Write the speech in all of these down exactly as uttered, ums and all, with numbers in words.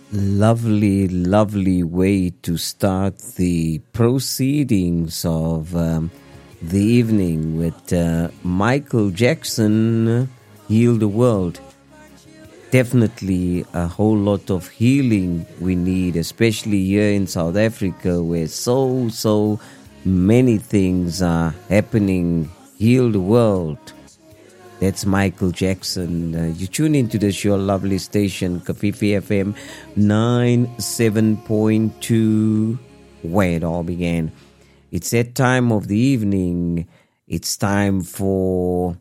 Lovely, lovely way to start the proceedings of um, the evening with uh, Michael Jackson, Heal the World. Definitely a whole lot of healing we need, especially here in South Africa where so, so many things are happening. Heal the world. That's Michael Jackson. Uh, you tune into this your lovely station, Kafifi F M ninety-seven point two, where it all began. It's that time of the evening. It's time for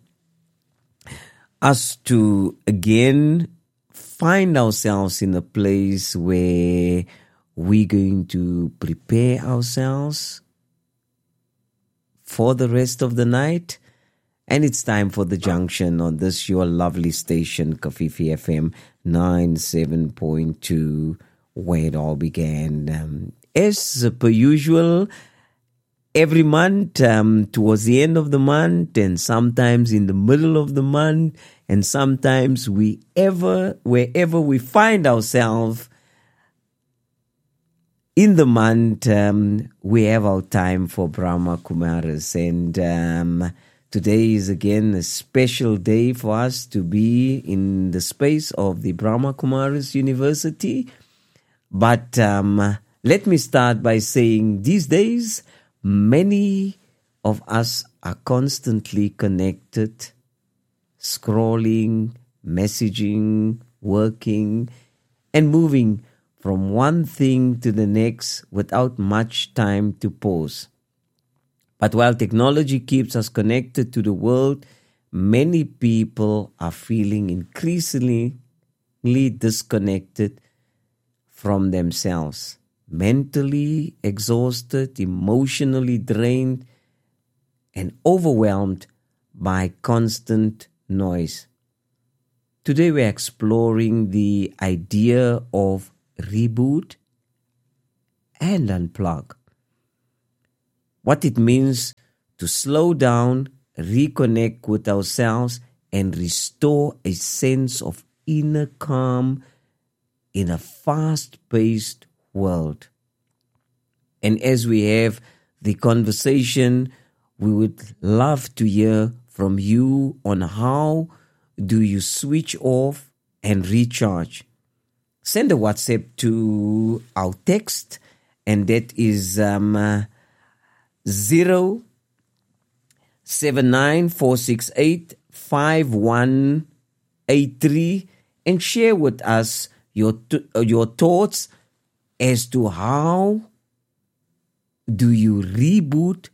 us to again find ourselves in a place where we're going to prepare ourselves for the rest of the night. And it's time for the junction on this your lovely station, Kafifi F M ninety-seven point two, where it all began. Um, as per usual, every month, um, towards the end of the month, and sometimes in the middle of the month, and sometimes we ever, wherever we find ourselves in the month, um, we have our time for Brahma Kumaris. And um, today is again a special day for us to be in the space of the Brahma Kumaris University. But um, let me start by saying these days, many of us are constantly connected, scrolling, messaging, working, and moving from one thing to the next without much time to pause. But while technology keeps us connected to the world, many people are feeling increasingly disconnected from themselves, mentally exhausted, emotionally drained, and overwhelmed by constant noise. Today we're exploring the idea of reboot and unplug. What it means to slow down, reconnect with ourselves, and restore a sense of inner calm in a fast-paced world. And as we have the conversation, we would love to hear from you on how do you switch off and recharge. Send a WhatsApp to our text, and that is um, uh, zero seven nine four six eight five one eight three, and share with us your t- your thoughts as to how do you reboot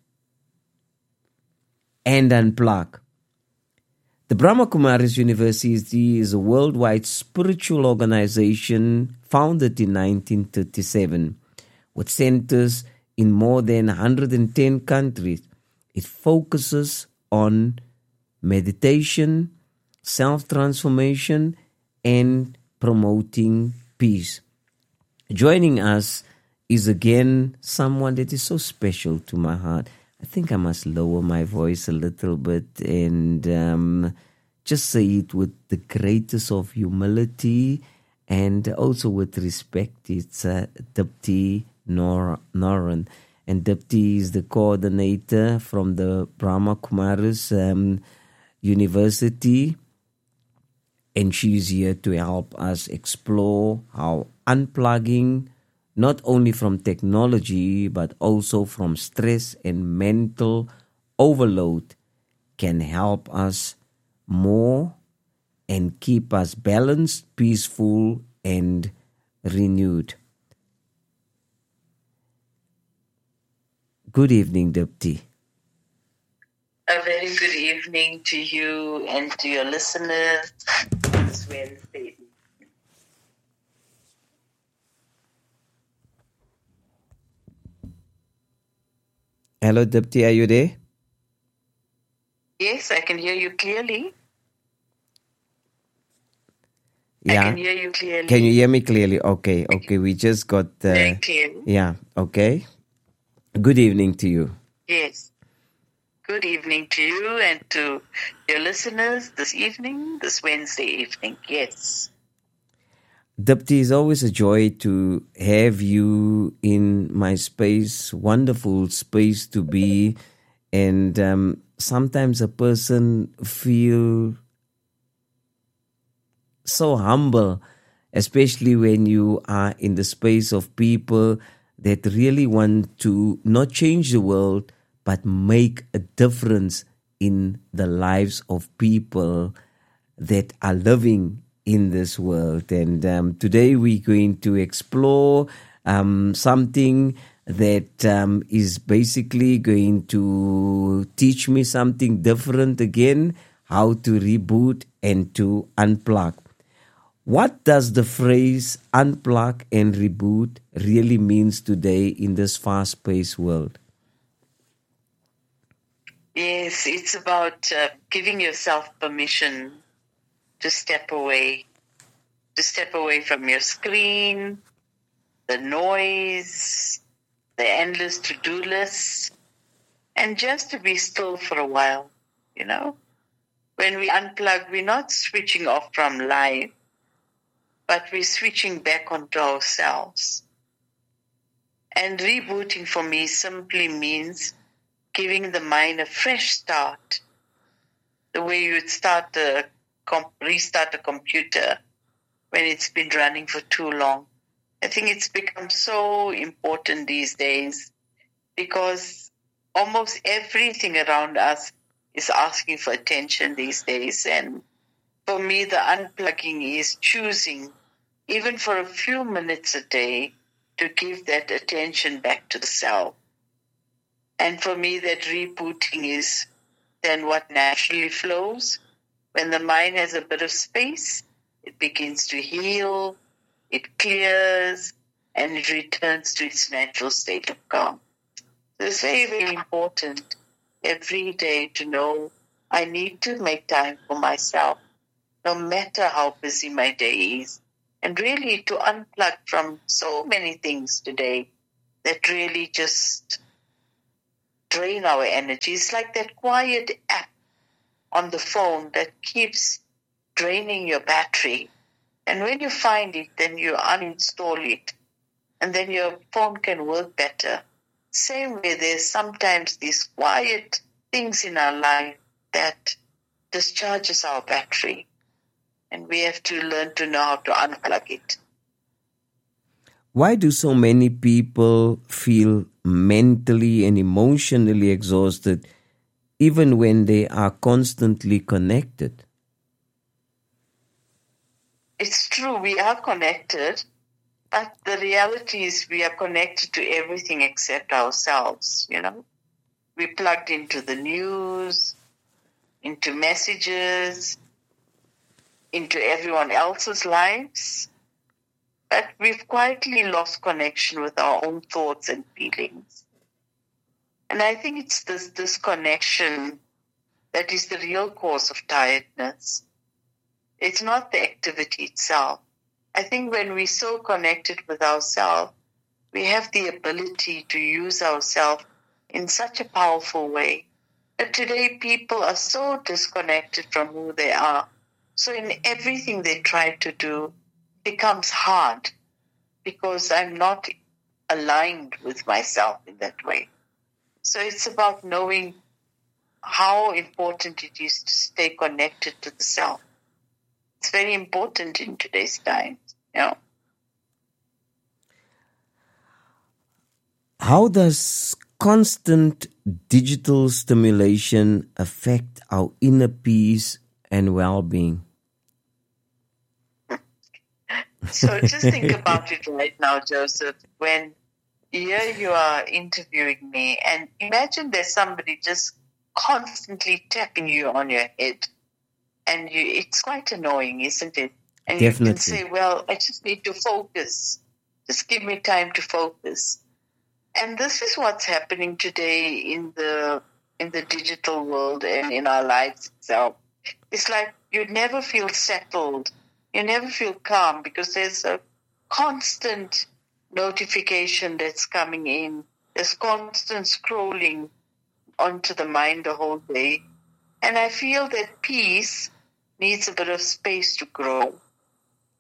and unplug. The Brahma Kumaris University is a worldwide spiritual organization founded in nineteen thirty-seven with centers in more than one hundred ten countries. It focuses on meditation, self-transformation, and promoting peace. Joining us is again someone that is so special to my heart. I think I must lower my voice a little bit and um, just say it with the greatest of humility and also with respect. It's uh, Dipti Nor- Noran. And Dipti is the coordinator from the Brahma Kumaris um, University. And she's here to help us explore how unplugging, not only from technology, but also from stress and mental overload, can help us more and keep us balanced, peaceful, and renewed. Good evening, Dipti. A very good evening to you and to your listeners this Wednesday. Hello, Dipti, are you there? Yes, I can hear you clearly. Yeah. I can hear you clearly. Can you hear me clearly? Okay, okay. We just got... Uh, Very clearly. Yeah, okay. Good evening to you. Yes. Good evening to you and to your listeners this evening, this Wednesday evening. Yes. Dipti, it's always a joy to have you in my space. Wonderful space to be. And um, sometimes a person feel so humble, especially when you are in the space of people that really want to not change the world, but make a difference in the lives of people that are living in this world. And um, today we're going to explore um, something that um, is basically going to teach me something different again, how to reboot and to unplug. What does the phrase unplug and reboot really means today in this fast-paced world? Yes, it's about uh, giving yourself permission to step away, to step away from your screen, the noise, the endless to-do lists, and just to be still for a while, you know? When we unplug, we're not switching off from life, but we're switching back onto ourselves. And rebooting for me simply means giving the mind a fresh start, the way you would start a, restart a computer when it's been running for too long. I think it's become so important these days because almost everything around us is asking for attention these days. And for me, the unplugging is choosing, even for a few minutes a day, to give that attention back to the self. And for me, that rebooting is then what naturally flows. When the mind has a bit of space, it begins to heal, it clears, and it returns to its natural state of calm. So it's very, very important every day to know I need to make time for myself, no matter how busy my day is, and really to unplug from so many things today that really just drain our energy. It's like that quiet app on the phone that keeps draining your battery. And when you find it, then you uninstall it, and then your phone can work better. Same way, there's sometimes these quiet things in our life that discharges our battery, and we have to learn to know how to unplug it. Why do so many people feel mentally and emotionally exhausted even when they are constantly connected? It's true, we are connected, but the reality is we are connected to everything except ourselves, you know. We plugged into the news, into messages, into everyone else's lives, but we've quietly lost connection with our own thoughts and feelings. And I think it's this disconnection that is the real cause of tiredness. It's not the activity itself. I think when we're so connected with ourselves, we have the ability to use ourselves in such a powerful way. But today people are so disconnected from who they are. So in everything they try to do, it becomes hard because I'm not aligned with myself in that way. So it's about knowing how important it is to stay connected to the self. It's very important in today's times, you know. How does constant digital stimulation affect our inner peace and well-being? So just think about it right now, Joseph. When here you are interviewing me, and imagine there's somebody just constantly tapping you on your head. And you, it's quite annoying, isn't it? And Definitely. You can say, well, I just need to focus. Just give me time to focus. And this is what's happening today in the in the digital world and in our lives itself. It's like you never feel settled. You never feel calm because there's a constant notification that's coming in. There's constant scrolling onto the mind the whole day. And I feel that peace needs a bit of space to grow.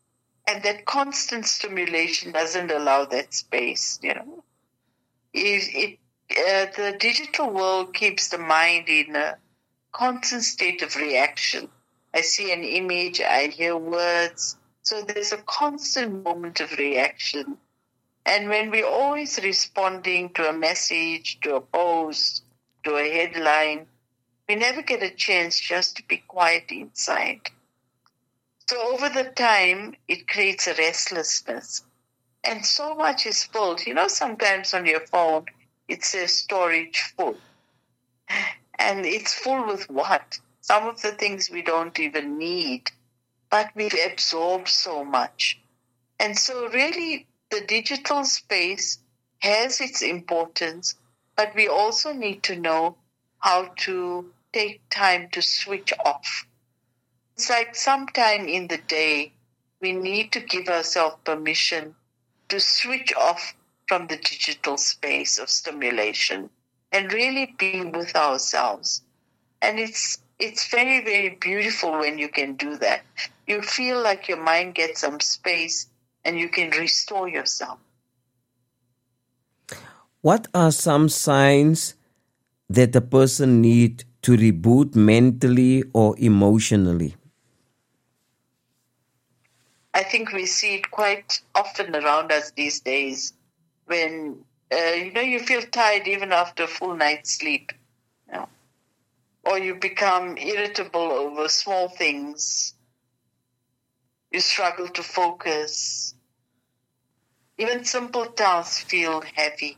And that constant stimulation doesn't allow that space, you know. It, it, uh, the digital world keeps the mind in a constant state of reaction. I see an image, I hear words. So there's a constant moment of reaction. And when we're always responding to a message, to a post, to a headline, we never get a chance just to be quiet inside. So over the time, it creates a restlessness. And so much is full. You know, sometimes on your phone, it says storage full. And it's full with what? Some of the things we don't even need. But we've absorbed so much. And so really, the digital space has its importance, but we also need to know how to take time to switch off. It's like sometime in the day, we need to give ourselves permission to switch off from the digital space of stimulation and really be with ourselves. And it's it's very, very beautiful when you can do that. You feel like your mind gets some space and you can restore yourself. What are some signs that a person needs to reboot mentally or emotionally? I think we see it quite often around us these days when, uh, you know, you feel tired even after a full night's sleep. You know? Or you become irritable over small things. You struggle to focus. Even simple tasks feel heavy.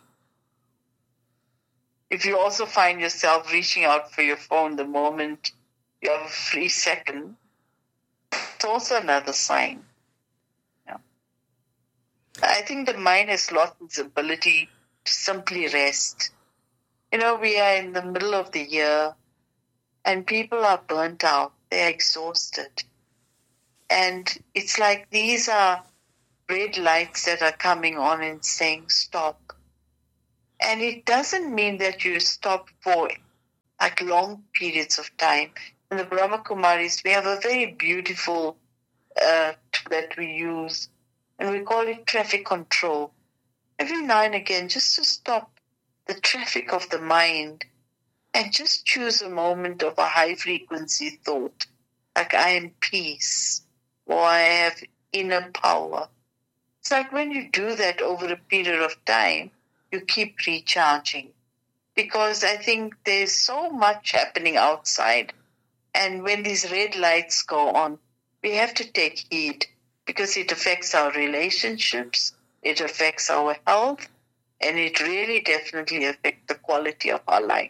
If you also find yourself reaching out for your phone the moment you have a free second, it's also another sign. Yeah. I think the mind has lost its ability to simply rest. You know, we are in the middle of the year and people are burnt out. They're exhausted. And it's like these are red lights that are coming on and saying stop. And it doesn't mean that you stop for like long periods of time. In the Brahma Kumaris, we have a very beautiful uh, that we use, and we call it traffic control. Every now and again, just to stop the traffic of the mind and just choose a moment of a high-frequency thought, like I am peace, or I have inner power. It's like when you do that over a period of time, you keep recharging. Because I think there's so much happening outside. And when these red lights go on, we have to take heed because it affects our relationships, it affects our health, and it really definitely affects the quality of our life.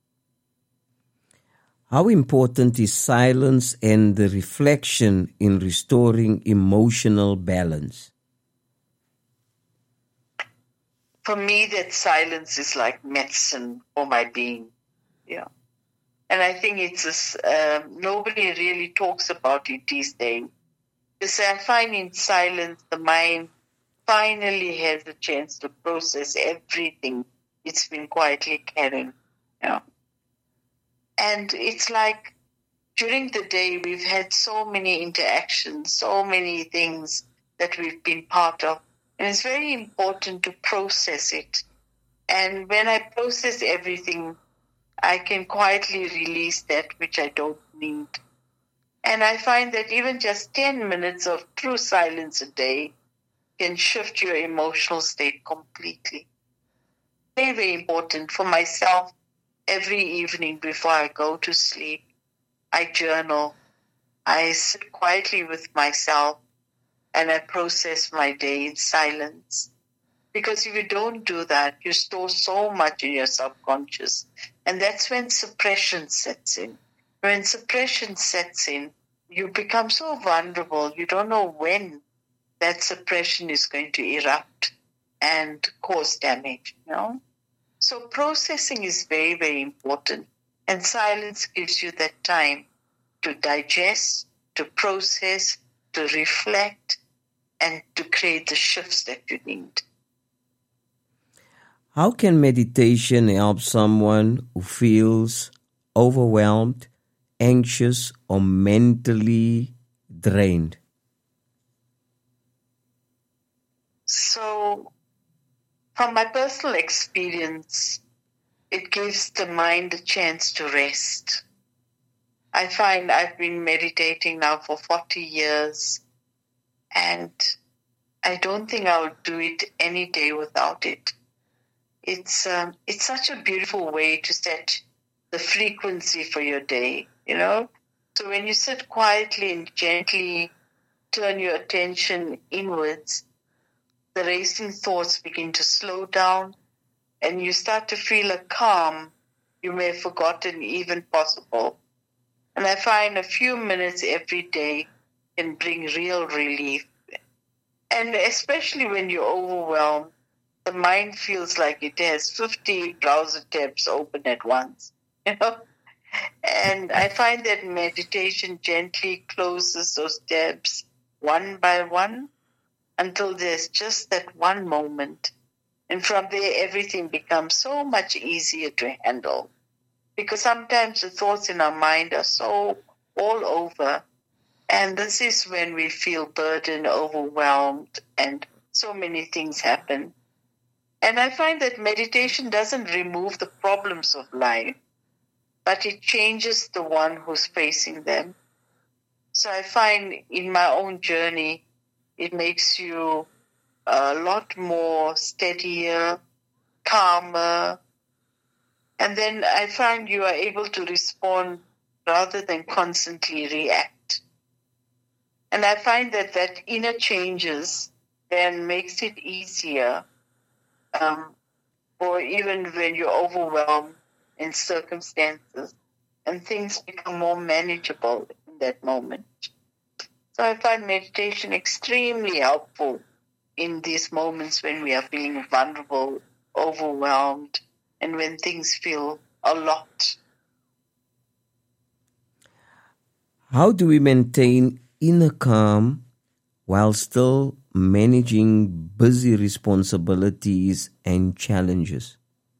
How important is silence and the reflection in restoring emotional balance? For me, that silence is like medicine for my being. Yeah. And I think it's just, uh, nobody really talks about it these days. Because I find in silence, the mind finally has a chance to process everything it's been quietly carrying. Yeah. And it's like during the day, we've had so many interactions, so many things that we've been part of. And it's very important to process it. And when I process everything, I can quietly release that which I don't need. And I find that even just ten minutes of true silence a day can shift your emotional state completely. Very, very important for myself. Every evening before I go to sleep, I journal. I sit quietly with myself and I process my day in silence. Because if you don't do that, you store so much in your subconscious. And that's when suppression sets in. When suppression sets in, you become so vulnerable. You don't know when that suppression is going to erupt and cause damage, you know? So processing is very, very important. And silence gives you that time to digest, to process, to reflect, and to create the shifts that you need. How can meditation help someone who feels overwhelmed, anxious, or mentally drained? So from my personal experience, it gives the mind a chance to rest. I find I've been meditating now for forty years, and I don't think I would do it any day without it. It's um, it's such a beautiful way to set the frequency for your day, you know? So when you sit quietly and gently turn your attention inwards, the racing thoughts begin to slow down, and you start to feel a calm you may have forgotten even possible. And I find a few minutes every day can bring real relief. And especially when you're overwhelmed, the mind feels like it has fifty browser tabs open at once, you know? And I find that meditation gently closes those tabs one by one until there's just that one moment. And from there, everything becomes so much easier to handle. Because sometimes the thoughts in our mind are so all over. And this is when we feel burdened, overwhelmed, and so many things happen. And I find that meditation doesn't remove the problems of life, but it changes the one who's facing them. So I find in my own journey, it makes you a lot more steadier, calmer. And then I find you are able to respond rather than constantly react. And I find that that inner changes then makes it easier, um, or even when you're overwhelmed in circumstances, and things become more manageable in that moment. So I find meditation extremely helpful in these moments when we are feeling vulnerable, overwhelmed, and when things feel a lot. How do we maintain inner calm while still managing busy responsibilities and challenges?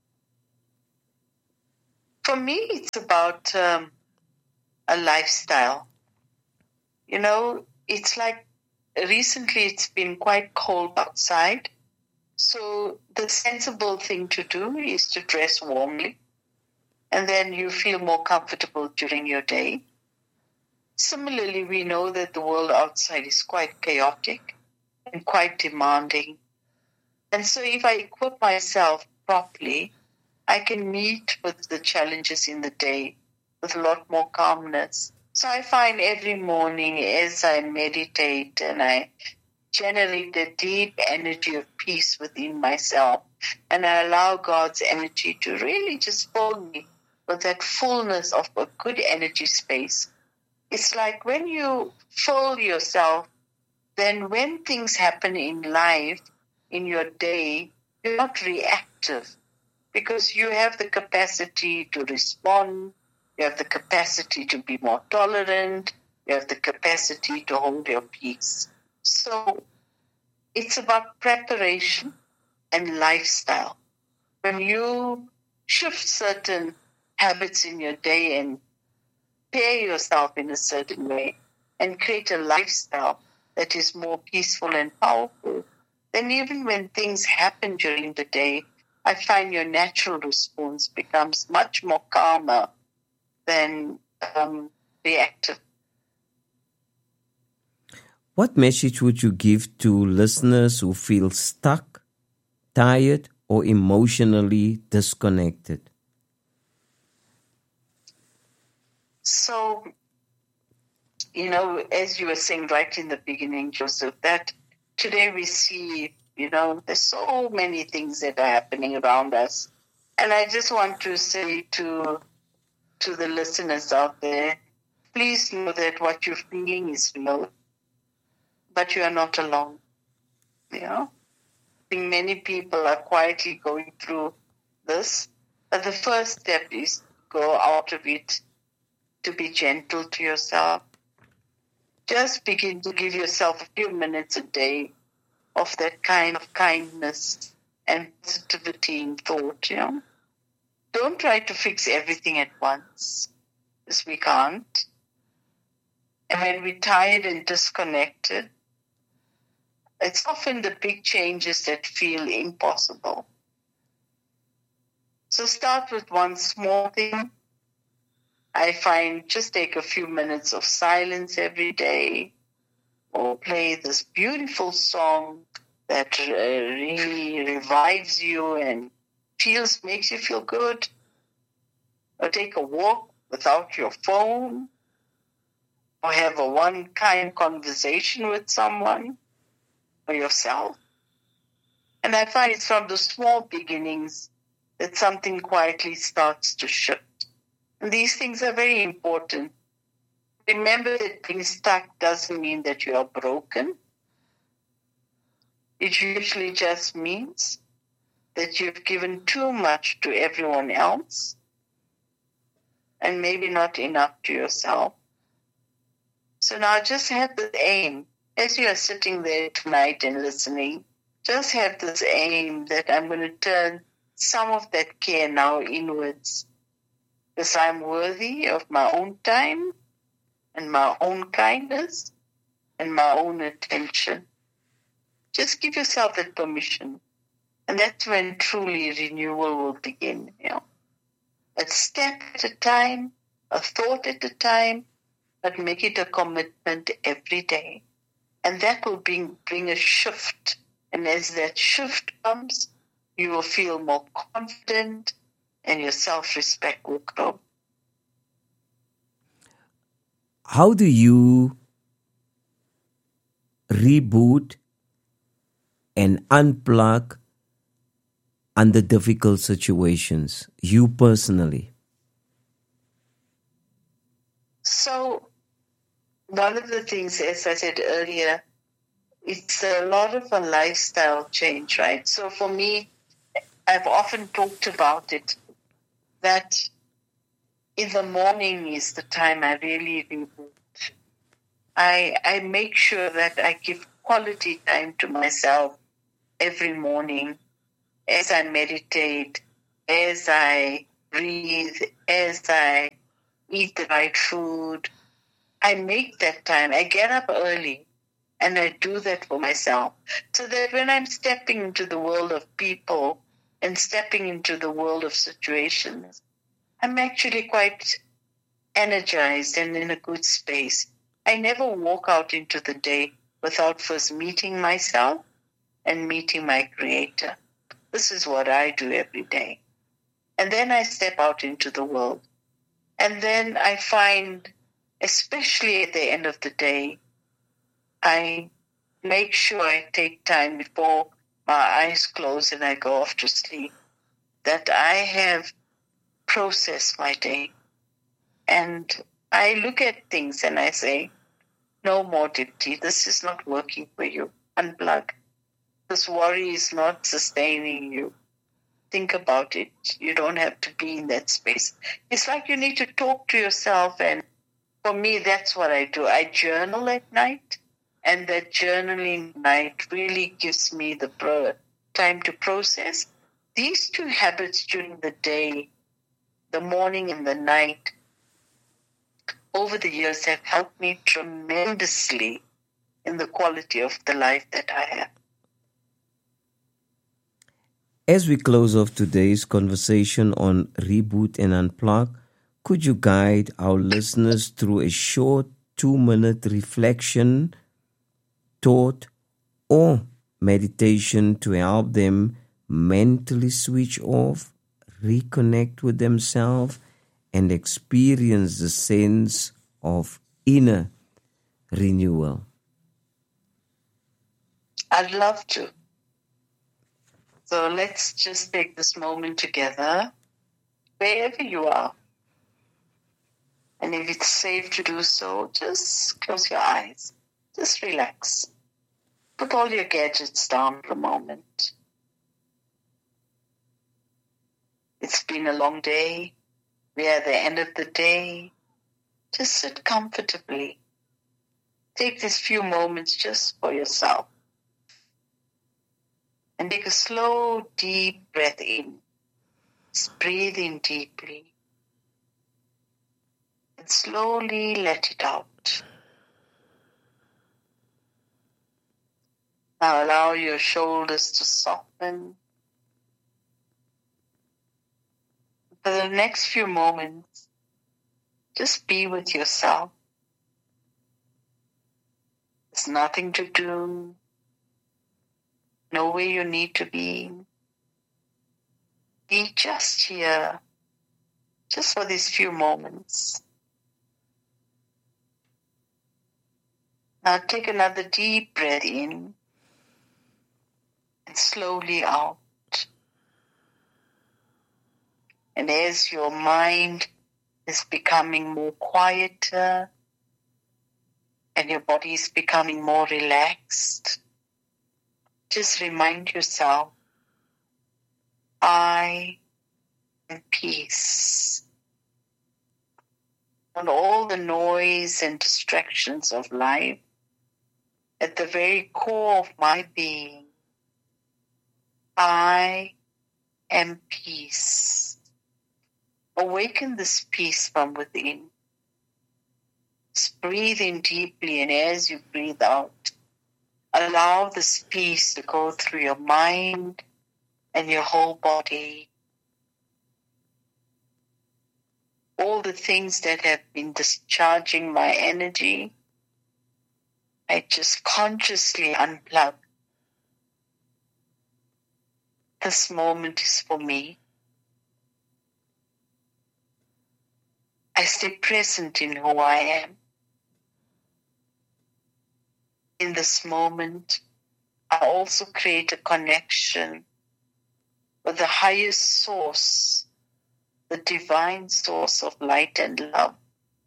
For me, it's about um, a lifestyle. You know, it's like recently it's been quite cold outside. So the sensible thing to do is to dress warmly, and then you feel more comfortable during your day. Similarly, we know that the world outside is quite chaotic and quite demanding. And so if I equip myself properly, I can meet with the challenges in the day with a lot more calmness. So I find every morning as I meditate and I generate a deep energy of peace within myself, and I allow God's energy to really just fill me with that fullness of a good energy space. It's like when you fill yourself, then when things happen in life, in your day, you're not reactive because you have the capacity to respond, you have the capacity to be more tolerant, you have the capacity to hold your peace. So it's about preparation and lifestyle. When you shift certain habits in your day and pair yourself in a certain way and create a lifestyle that is more peaceful and powerful, then even when things happen during the day, I find your natural response becomes much more calmer than um, reactive. What message would you give to listeners who feel stuck, tired, or emotionally disconnected? So, you know, as you were saying right in the beginning, Joseph, that today we see, you know, there's so many things that are happening around us. And I just want to say to to the listeners out there, please know that what you're feeling is real, but you are not alone. You know, I think many people are quietly going through this, but the first step is to go out of it, to be gentle to yourself. Just begin to give yourself a few minutes a day of that kind of kindness and positivity in thought, you know. Don't try to fix everything at once, because we can't. And when we're tired and disconnected, It's often the big changes that feel impossible. So start with one small thing. I find just take a few minutes of silence every day, or play this beautiful song that uh, really revives you and feels makes you feel good. Or take a walk without your phone, or have a one kind conversation with someone or yourself. And I find it's from the small beginnings that something quietly starts to shift. And these things are very important. Remember that being stuck doesn't mean that you are broken. It usually just means that you've given too much to everyone else and maybe not enough to yourself. So now just have this aim. As you are sitting there tonight and listening, just have this aim that I'm going to turn some of that care now inwards, because I'm worthy of my own time and my own kindness and my own attention. Just give yourself that permission. And that's when truly renewal will begin. You know? A step at a time, a thought at a time, but make it a commitment every day. And that will bring, bring a shift. And as that shift comes, you will feel more confident and your self-respect will grow. How do you reboot and unplug under difficult situations, you personally? So, one of the things, as I said earlier, it's a lot of a lifestyle change, right? So for me, I've often talked about it, that in the morning is the time I really reboot. I, I make sure that I give quality time to myself every morning as I meditate, as I breathe, as I eat the right food. I make that time. I get up early and I do that for myself so that when I'm stepping into the world of people and stepping into the world of situations, I'm actually quite energized and in a good space. I never walk out into the day without first meeting myself and meeting my Creator. This is what I do every day. And then I step out into the world. And then I find, especially at the end of the day, I make sure I take time before my eyes close and I go off to sleep, that I have processed my day. And I look at things and I say, no more, Dipti, this is not working for you. Unplug. This worry is not sustaining you. Think about it. You don't have to be in that space. It's like you need to talk to yourself, and for me, that's what I do. I journal at night, and that journaling night really gives me the pro- time to process. These two habits during the day, the morning and the night, over the years have helped me tremendously in the quality of the life that I have. As we close off today's conversation on Reboot and Unplug, could you guide our listeners through a short two-minute reflection, thought, or meditation to help them mentally switch off, reconnect with themselves, and experience the sense of inner renewal? I'd love to. So let's just take this moment together, wherever you are. And if it's safe to do so, just close your eyes. Just relax. Put all your gadgets down for a moment. It's been a long day. We are at the end of the day. Just sit comfortably. Take these few moments just for yourself. And take a slow, deep breath in. Just breathe in deeply. And slowly let it out. Now allow your shoulders to soften. For the next few moments, just be with yourself. There's nothing to do, nowhere you need to be. Be just here, just for these few moments. Now take another deep breath in and slowly out. And as your mind is becoming more quieter and your body is becoming more relaxed, just remind yourself, I am peace. And all the noise and distractions of life, at the very core of my being, I am peace. Awaken this peace from within. Just breathe in deeply, and as you breathe out, allow this peace to go through your mind and your whole body. All the things that have been discharging my energy, I just consciously unplug. This moment is for me. I stay present in who I am. In this moment, I also create a connection with the highest source, the divine source of light and love.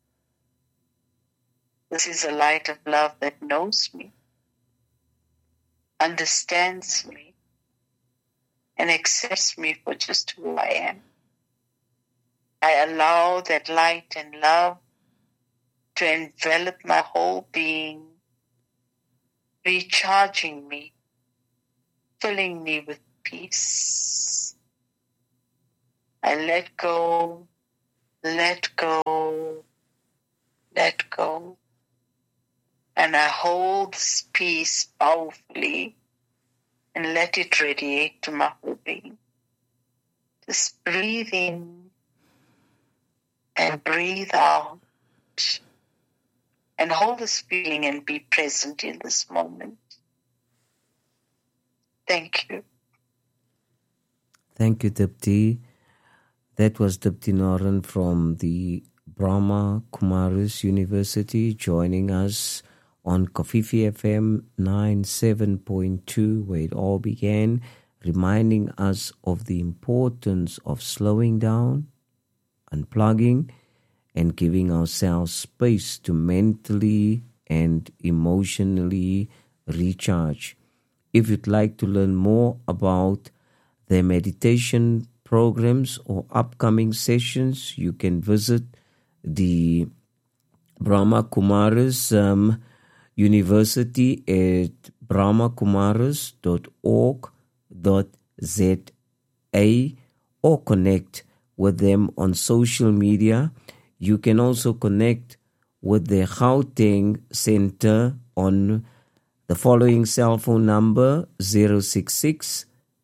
This is a light of love that knows me, understands me, and accepts me for just who I am. I allow that light and love to envelop my whole being, recharging me, filling me with peace. I let go, let go, let go. And I hold this peace powerfully and let it radiate to my whole being. Just breathe in and breathe out. And hold this feeling and be present in this moment. Thank you. Thank you, Dipti. That was Dipti Noren from the Brahma Kumaris University joining us on Kofifi F M ninety-seven point two, where it all began, reminding us of the importance of slowing down, unplugging, and giving ourselves space to mentally and emotionally recharge. If you'd like to learn more about their meditation programs or upcoming sessions, you can visit the Brahma Kumaris um, University at brahma kumaris dot org dot z a or connect with them on social media. You can also connect with the Gauteng Center on the following cell phone number: zero six six,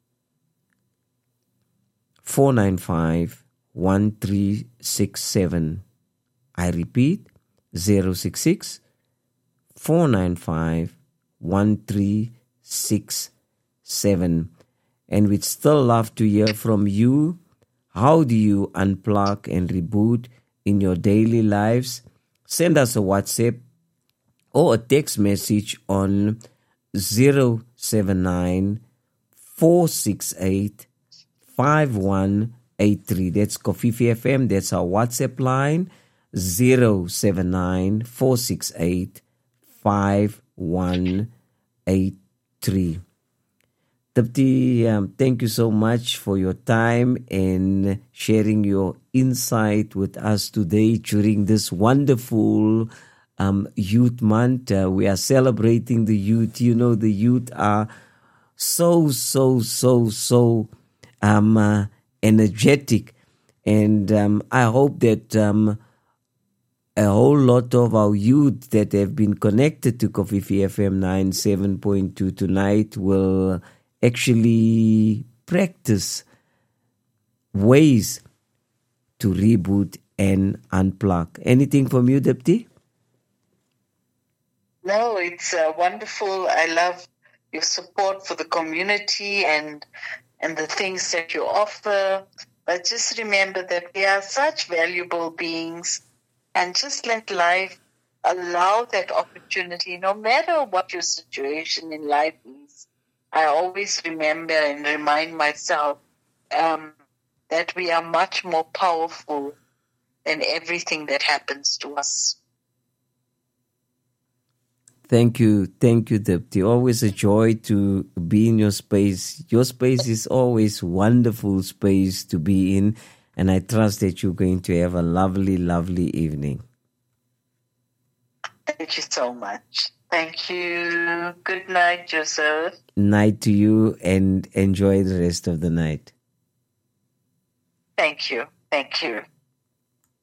four nine five, one three six seven. I repeat, zero six six, four nine five, one three six seven. And we'd still love to hear from you. How do you unplug and reboot in your daily lives? Send us a WhatsApp or a text message on zero seven nine, four six eight, five one eight three. That's Kofifi F M. That's our WhatsApp line, zero seven nine, four six eight, five one eight three. Dipti, um, thank you so much for your time and sharing your insight with us today during this wonderful um, Youth Month. Uh, we are celebrating the youth. You know, the youth are so, so, so, so um, uh, energetic. And um, I hope that um, a whole lot of our youth that have been connected to Kofifi F M ninety-seven point two tonight will actually practice ways to reboot and unplug. Anything from you, Dipti? No, it's uh, wonderful. I love your support for the community and and the things that you offer. But just remember that we are such valuable beings, and just let life allow that opportunity, no matter what your situation in life is. I always remember and remind myself um, that we are much more powerful than everything that happens to us. Thank you. Thank you, Dipti. Always a joy to be in your space. Your space is always wonderful space to be in, and I trust that you're going to have a lovely, lovely evening. Thank you so much. Thank you. Good night, Joseph. Night to you, and enjoy the rest of the night. Thank you. Thank you.